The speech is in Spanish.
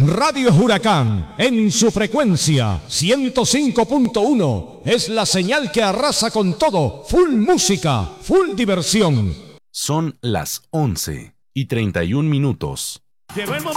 Radio Huracán, en su frecuencia 105.1, es la señal que arrasa con todo. Full música, full diversión. Son las 11:31.